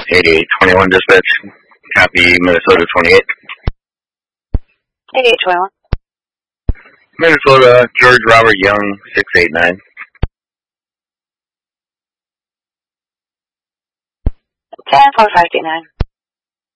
8821 dispatch. Copy Minnesota 28. 8821. Minnesota, George Robert Young, 689. 104529.